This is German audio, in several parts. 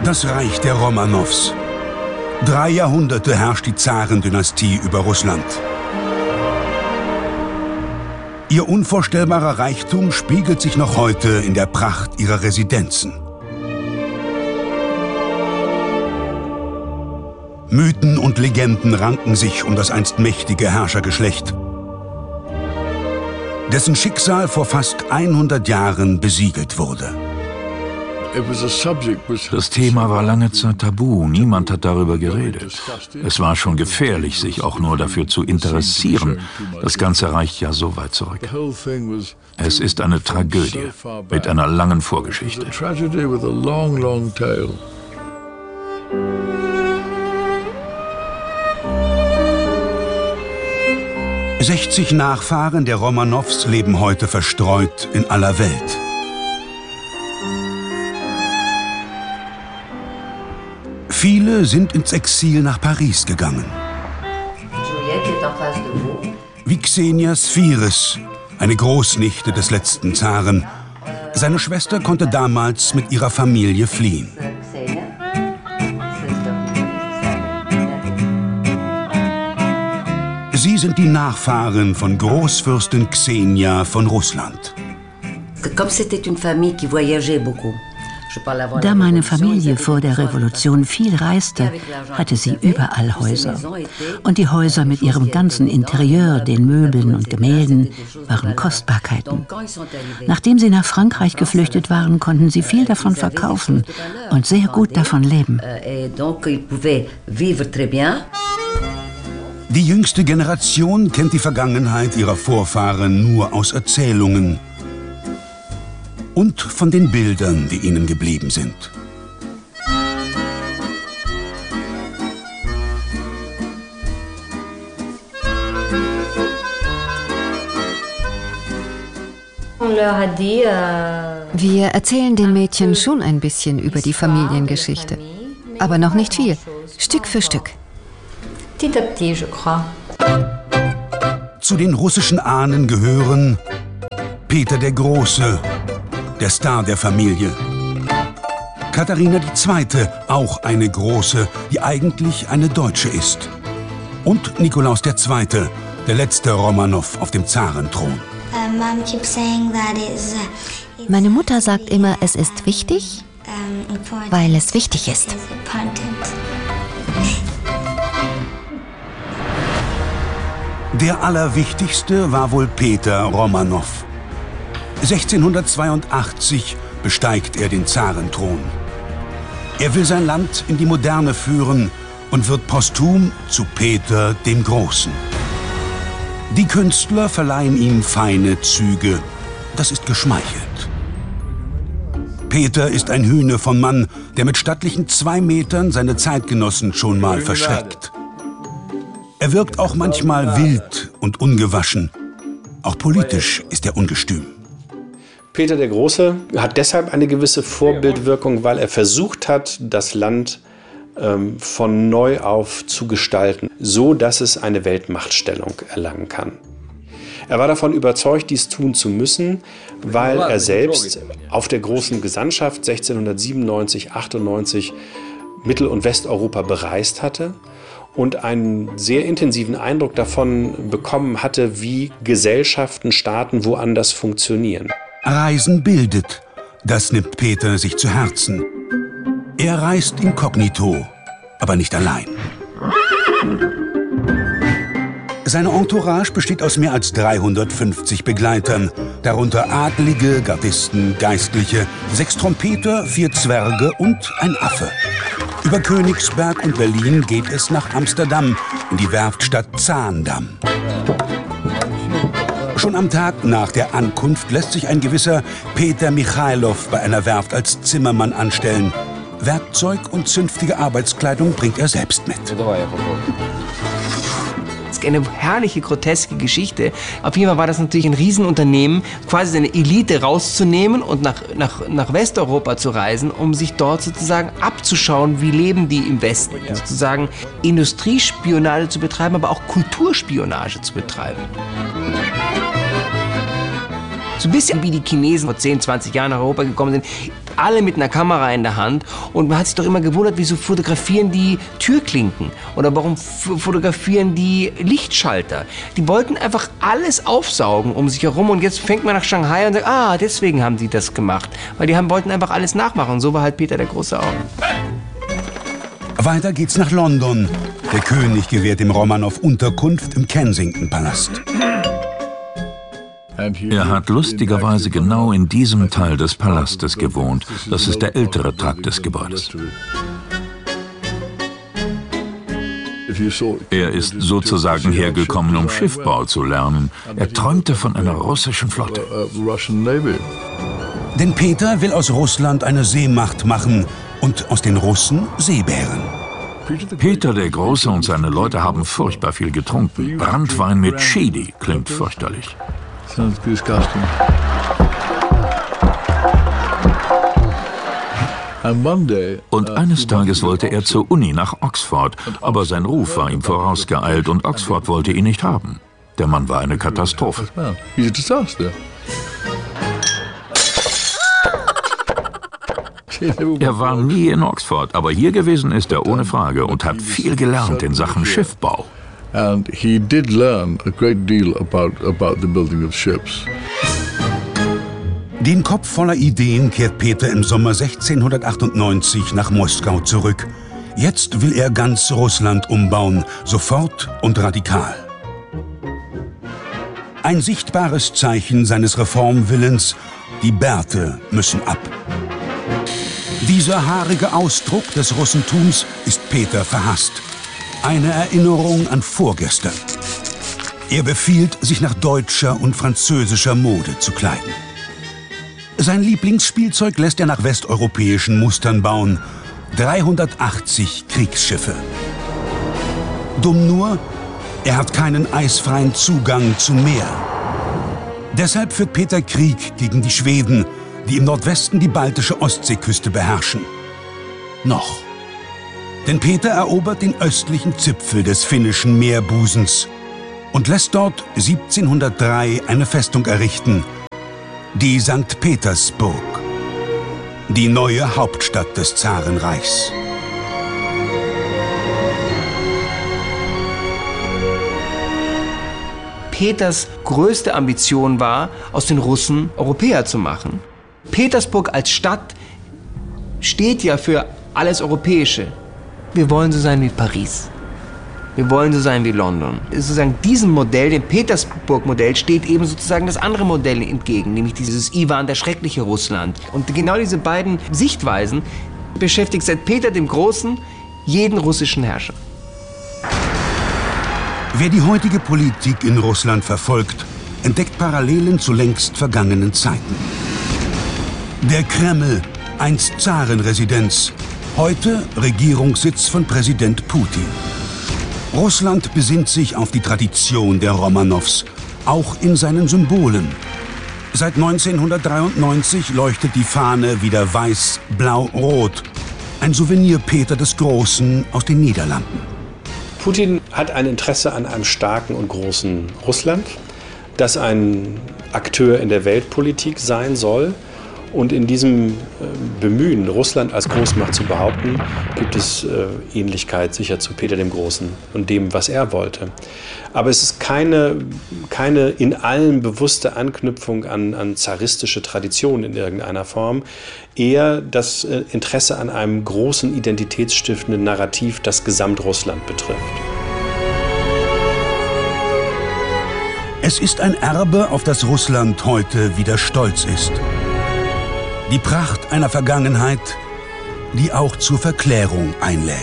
Das Reich der Romanows. 3 Jahrhunderte herrscht die Zarendynastie über Russland. Ihr unvorstellbarer Reichtum spiegelt sich noch heute in der Pracht ihrer Residenzen. Mythen und Legenden ranken sich um das einst mächtige Herrschergeschlecht, dessen Schicksal vor fast 100 Jahren besiegelt wurde. Das Thema war lange Zeit tabu. Niemand hat darüber geredet. Es war schon gefährlich, sich auch nur dafür zu interessieren. Das Ganze reicht ja so weit zurück. Es ist eine Tragödie mit einer langen Vorgeschichte. 60 Nachfahren der Romanows leben heute verstreut in aller Welt. Viele sind ins Exil nach Paris gegangen. Wie Ksenia Sphiris, eine Großnichte des letzten Zaren. Seine Schwester konnte damals mit ihrer Familie fliehen. Sie sind die Nachfahren von Großfürstin Ksenia von Russland. Da meine Familie vor der Revolution viel reiste, hatte sie überall Häuser. Und die Häuser mit ihrem ganzen Interieur, den Möbeln und Gemälden, waren Kostbarkeiten. Nachdem sie nach Frankreich geflüchtet waren, konnten sie viel davon verkaufen und sehr gut davon leben. Die jüngste Generation kennt die Vergangenheit ihrer Vorfahren nur aus Erzählungen und von den Bildern, die ihnen geblieben sind. Wir erzählen den Mädchen schon ein bisschen über die Familiengeschichte, aber noch nicht viel, Stück für Stück. Zu den russischen Ahnen gehören Peter der Große, der Star der Familie. Katharina II., auch eine Große, die eigentlich eine Deutsche ist. Und Nikolaus II., der letzte Romanow auf dem Zarenthron. Meine Mutter sagt immer, es ist wichtig, weil es wichtig ist. Der allerwichtigste war wohl Peter Romanow. 1682 besteigt er den Zarenthron. Er will sein Land in die Moderne führen und wird posthum zu Peter dem Großen. Die Künstler verleihen ihm feine Züge. Das ist geschmeichelt. Peter ist ein Hühne von Mann, der mit stattlichen 2 Metern seine Zeitgenossen schon mal verschreckt. Er wirkt auch manchmal wild und ungewaschen. Auch politisch ist er ungestüm. Peter der Große hat deshalb eine gewisse Vorbildwirkung, weil er versucht hat, das Land von neu auf zu gestalten, so dass es eine Weltmachtstellung erlangen kann. Er war davon überzeugt, dies tun zu müssen, weil er selbst auf der großen Gesandtschaft 1697, 98 Mittel- und Westeuropa bereist hatte und einen sehr intensiven Eindruck davon bekommen hatte, wie Gesellschaften, Staaten woanders funktionieren. Reisen bildet. Das nimmt Peter sich zu Herzen. Er reist inkognito, aber nicht allein. Seine Entourage besteht aus mehr als 350 Begleitern, darunter Adlige, Gardisten, Geistliche, 6 Trompeter, 4 Zwerge und ein Affe. Über Königsberg und Berlin geht es nach Amsterdam, in die Werftstadt Zaandam. Schon am Tag nach der Ankunft lässt sich ein gewisser Peter Michailow bei einer Werft als Zimmermann anstellen. Werkzeug und zünftige Arbeitskleidung bringt er selbst mit. Eine herrliche, groteske Geschichte. Auf jeden Fall war das natürlich ein Riesenunternehmen, quasi seine Elite rauszunehmen und nach Westeuropa zu reisen, um sich dort sozusagen abzuschauen, wie leben die im Westen. Sozusagen Industriespionage zu betreiben, aber auch Kulturspionage zu betreiben. So ein bisschen wie die Chinesen vor 10, 20 Jahren nach Europa gekommen sind. alle mit einer Kamera in der Hand. Und man hat sich doch immer gewundert, wieso fotografieren die Türklinken? Oder warum fotografieren die Lichtschalter? Die wollten einfach alles aufsaugen um sich herum. Und jetzt fängt man nach Shanghai und sagt, deswegen haben die das gemacht. Weil die wollten einfach alles nachmachen. Und so war halt Peter der Große auch. Weiter geht's nach London. Der König gewährt dem Romanow Unterkunft im Kensington-Palast. Er hat lustigerweise genau in diesem Teil des Palastes gewohnt. Das ist der ältere Trakt des Gebäudes. Er ist sozusagen hergekommen, um Schiffbau zu lernen. Er träumte von einer russischen Flotte. Denn Peter will aus Russland eine Seemacht machen und aus den Russen Seebären. Peter der Große und seine Leute haben furchtbar viel getrunken. Branntwein mit Chili klingt fürchterlich. Und eines Tages wollte er zur Uni nach Oxford, aber sein Ruf war ihm vorausgeeilt und Oxford wollte ihn nicht haben. Der Mann war eine Katastrophe. Er war nie in Oxford, aber hier gewesen ist er ohne Frage und hat viel gelernt in Sachen Schiffbau. And he did learn a great deal about the building of ships. Den Kopf voller Ideen kehrt Peter im Sommer 1698 nach Moskau zurück. Jetzt will er ganz Russland umbauen, sofort und radikal. Ein sichtbares Zeichen seines Reformwillens: die Bärte müssen ab. Dieser haarige Ausdruck des Russentums ist Peter verhasst. Eine Erinnerung an vorgestern. Er befiehlt, sich nach deutscher und französischer Mode zu kleiden. Sein Lieblingsspielzeug lässt er nach westeuropäischen Mustern bauen. 380 Kriegsschiffe. Dumm nur, er hat keinen eisfreien Zugang zum Meer. Deshalb führt Peter Krieg gegen die Schweden, die im Nordwesten die baltische Ostseeküste beherrschen. Noch. Denn Peter erobert den östlichen Zipfel des finnischen Meerbusens und lässt dort 1703 eine Festung errichten, die St. Petersburg, die neue Hauptstadt des Zarenreichs. Peters größte Ambition war, aus den Russen Europäer zu machen. Petersburg als Stadt steht ja für alles Europäische. Wir wollen so sein wie Paris. Wir wollen so sein wie London. Sozusagen diesem Modell, dem Petersburg-Modell, steht eben sozusagen das andere Modell entgegen, nämlich dieses Iwan, der schreckliche Russland. Und genau diese beiden Sichtweisen beschäftigt seit Peter dem Großen jeden russischen Herrscher. Wer die heutige Politik in Russland verfolgt, entdeckt Parallelen zu längst vergangenen Zeiten. Der Kreml, einst Zarenresidenz, heute Regierungssitz von Präsident Putin. Russland besinnt sich auf die Tradition der Romanows, auch in seinen Symbolen. Seit 1993 leuchtet die Fahne wieder weiß, blau, rot. Ein Souvenir Peter des Großen aus den Niederlanden. Putin hat ein Interesse an einem starken und großen Russland, das ein Akteur in der Weltpolitik sein soll. Und in diesem Bemühen, Russland als Großmacht zu behaupten, gibt es Ähnlichkeit sicher zu Peter dem Großen und dem, was er wollte. Aber es ist keine in allem bewusste Anknüpfung an zaristische Traditionen in irgendeiner Form, eher das Interesse an einem großen identitätsstiftenden Narrativ, das Gesamtrussland betrifft. Es ist ein Erbe, auf das Russland heute wieder stolz ist. Die Pracht einer Vergangenheit, die auch zur Verklärung einlädt.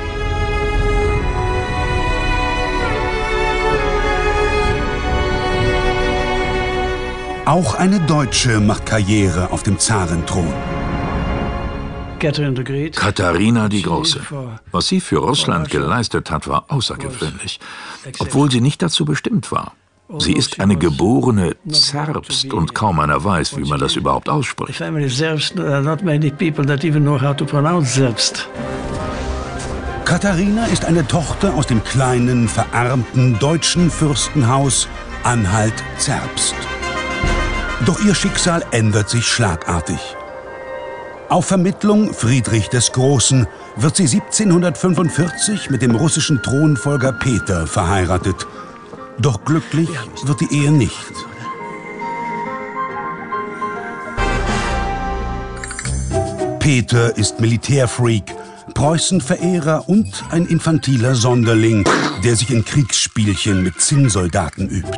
Auch eine Deutsche macht Karriere auf dem Zarenthron. Katharina die Große. Was sie für Russland geleistet hat, war außergewöhnlich, obwohl sie nicht dazu bestimmt war. Sie ist eine geborene Zerbst und kaum einer weiß, wie man das überhaupt ausspricht. Katharina ist eine Tochter aus dem kleinen, verarmten deutschen Fürstenhaus Anhalt-Zerbst. Doch ihr Schicksal ändert sich schlagartig. Auf Vermittlung Friedrich des Großen wird sie 1745 mit dem russischen Thronfolger Peter verheiratet. Doch glücklich wird die Ehe nicht. Peter ist Militärfreak, Preußenverehrer und ein infantiler Sonderling, der sich in Kriegsspielchen mit Zinnsoldaten übt.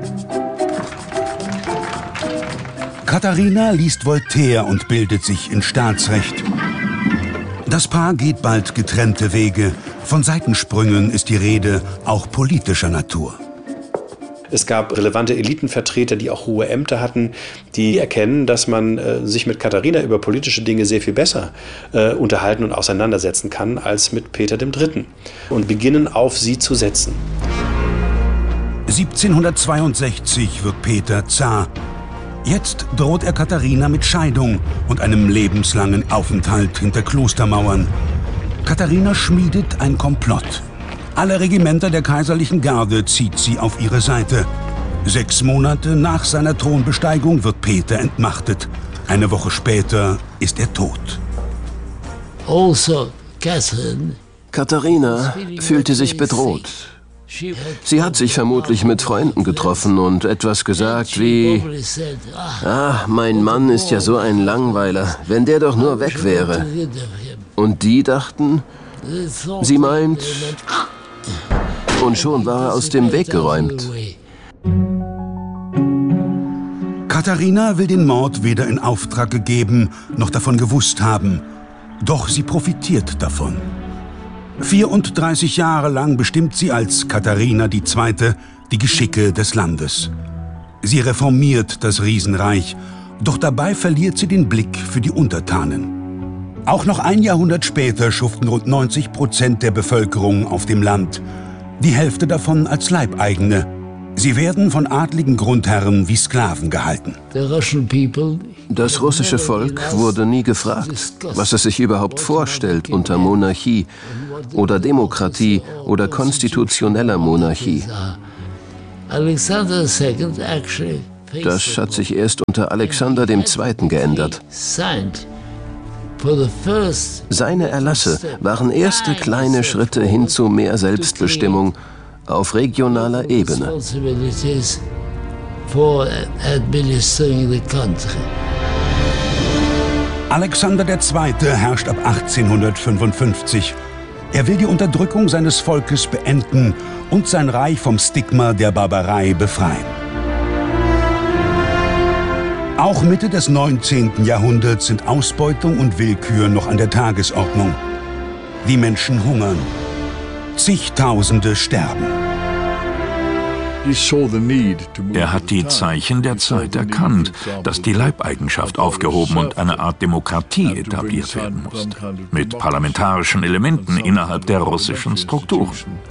Katharina liest Voltaire und bildet sich in Staatsrecht. Das Paar geht bald getrennte Wege. Von Seitensprüngen ist die Rede, auch politischer Natur. Es gab relevante Elitenvertreter, die auch hohe Ämter hatten, die erkennen, dass man sich mit Katharina über politische Dinge sehr viel besser unterhalten und auseinandersetzen kann als mit Peter III. Und beginnen auf sie zu setzen. 1762 wird Peter Zar. Jetzt droht er Katharina mit Scheidung und einem lebenslangen Aufenthalt hinter Klostermauern. Katharina schmiedet ein Komplott. Alle Regimenter der kaiserlichen Garde zieht sie auf ihre Seite. 6 Monate nach seiner Thronbesteigung wird Peter entmachtet. Eine Woche später ist er tot. Katharina fühlte sich bedroht. Sie hat sich vermutlich mit Freunden getroffen und etwas gesagt wie: »Ah, mein Mann ist ja so ein Langweiler, wenn der doch nur weg wäre.« Und die dachten, sie meint, und schon war er aus dem Weg geräumt. Katharina will den Mord weder in Auftrag gegeben noch davon gewusst haben. Doch sie profitiert davon. 34 Jahre lang bestimmt sie als Katharina II. Die Geschicke des Landes. Sie reformiert das Riesenreich, doch dabei verliert sie den Blick für die Untertanen. Auch noch ein Jahrhundert später schuften rund 90% der Bevölkerung auf dem Land. Die Hälfte davon als Leibeigene. Sie werden von adligen Grundherren wie Sklaven gehalten. Das russische Volk wurde nie gefragt, was es sich überhaupt vorstellt unter Monarchie oder Demokratie oder konstitutioneller Monarchie. Das hat sich erst unter Alexander II. Geändert. Seine Erlasse waren erste kleine Schritte hin zu mehr Selbstbestimmung auf regionaler Ebene. Alexander II. Herrscht ab 1855. Er will die Unterdrückung seines Volkes beenden und sein Reich vom Stigma der Barbarei befreien. Auch Mitte des 19. Jahrhunderts sind Ausbeutung und Willkür noch an der Tagesordnung. Die Menschen hungern. Zigtausende sterben. Er hat die Zeichen der Zeit erkannt, dass die Leibeigenschaft aufgehoben und eine Art Demokratie etabliert werden musste, mit parlamentarischen Elementen innerhalb der russischen Strukturen.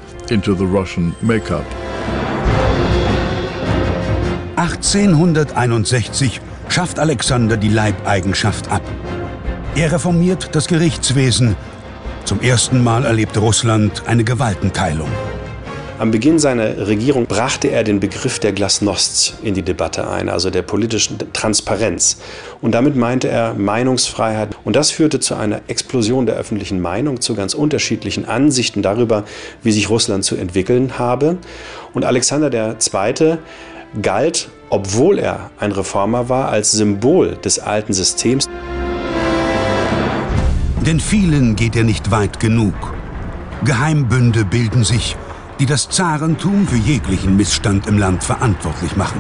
1861 schafft Alexander die Leibeigenschaft ab. Er reformiert das Gerichtswesen. Zum ersten Mal erlebt Russland eine Gewaltenteilung. Am Beginn seiner Regierung brachte er den Begriff der Glasnost in die Debatte ein, also der politischen Transparenz. Und damit meinte er Meinungsfreiheit. Und das führte zu einer Explosion der öffentlichen Meinung, zu ganz unterschiedlichen Ansichten darüber, wie sich Russland zu entwickeln habe. Und Alexander II. Galt, obwohl er ein Reformer war, als Symbol des alten Systems. Denn vielen geht er nicht weit genug. Geheimbünde bilden sich, die das Zarentum für jeglichen Missstand im Land verantwortlich machen.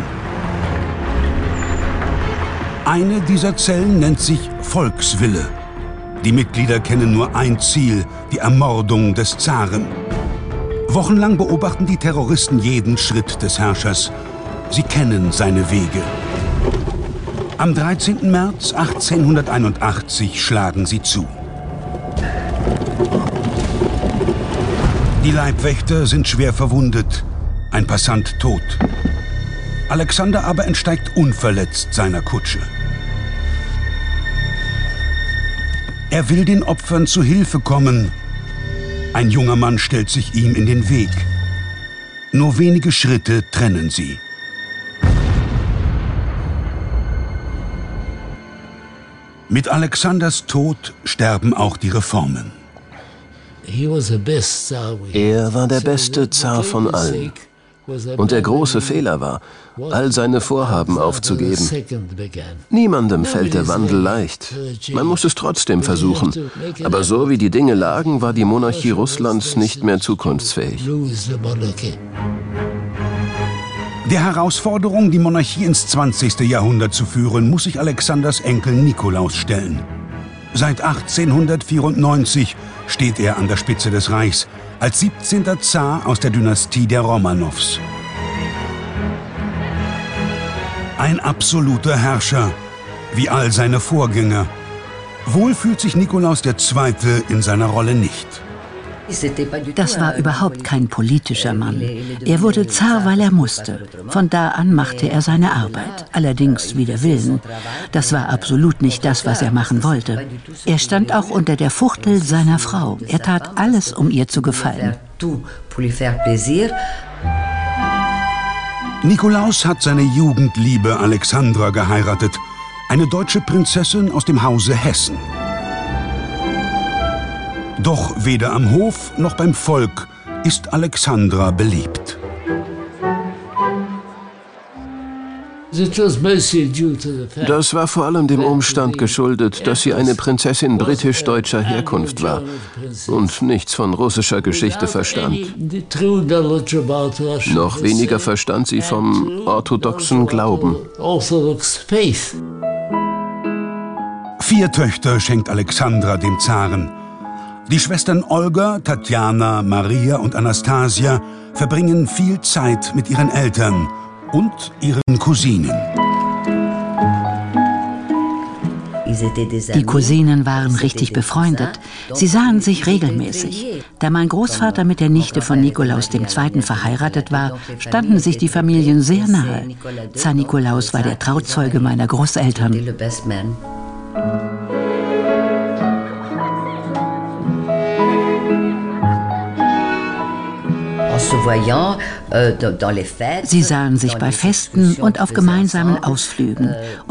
Eine dieser Zellen nennt sich Volkswille. Die Mitglieder kennen nur ein Ziel, die Ermordung des Zaren. Wochenlang beobachten die Terroristen jeden Schritt des Herrschers. Sie kennen seine Wege. Am 13. März 1881 schlagen sie zu. Die Leibwächter sind schwer verwundet, ein Passant tot. Alexander aber entsteigt unverletzt seiner Kutsche. Er will den Opfern zu Hilfe kommen. Ein junger Mann stellt sich ihm in den Weg. Nur wenige Schritte trennen sie. Mit Alexanders Tod sterben auch die Reformen. Er war der beste Zar von allen. Und der große Fehler war, all seine Vorhaben aufzugeben. Niemandem fällt der Wandel leicht. Man muss es trotzdem versuchen. Aber so wie die Dinge lagen, war die Monarchie Russlands nicht mehr zukunftsfähig. Der Herausforderung, die Monarchie ins 20. Jahrhundert zu führen, muss sich Alexanders Enkel Nikolaus stellen. Seit 1894 steht er an der Spitze des Reichs, als 17. Zar aus der Dynastie der Romanows. Ein absoluter Herrscher, wie all seine Vorgänger. Wohl fühlt sich Nikolaus II. In seiner Rolle nicht. Das war überhaupt kein politischer Mann. Er wurde Zar, weil er musste. Von da an machte er seine Arbeit, allerdings wider Willen. Das war absolut nicht das, was er machen wollte. Er stand auch unter der Fuchtel seiner Frau. Er tat alles, um ihr zu gefallen. Nikolaus hat seine Jugendliebe Alexandra geheiratet, eine deutsche Prinzessin aus dem Hause Hessen. Doch weder am Hof noch beim Volk ist Alexandra beliebt. Das war vor allem dem Umstand geschuldet, dass sie eine Prinzessin britisch-deutscher Herkunft war und nichts von russischer Geschichte verstand. Noch weniger verstand sie vom orthodoxen Glauben. 4 Töchter schenkt Alexandra dem Zaren. Die Schwestern Olga, Tatjana, Maria und Anastasia verbringen viel Zeit mit ihren Eltern und ihren Cousinen. Die Cousinen waren richtig befreundet. Sie sahen sich regelmäßig. Da mein Großvater mit der Nichte von Nikolaus II. Verheiratet war, standen sich die Familien sehr nahe. Zar Nikolaus war der Trauzeuge meiner Großeltern. Sie sahen sich bei Festen und auf gemeinsamen Ausflügen